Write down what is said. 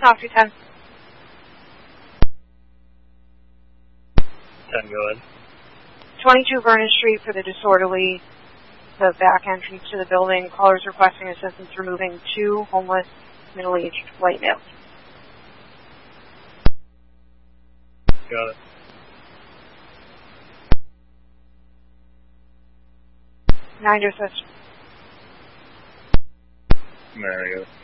Knock 210. 10, go ahead. 22 Vernon Street for the disorderly, the back entrance to the building. Callers requesting assistance removing 2 homeless, middle-aged white males. Got it. Nine to assist. There we go.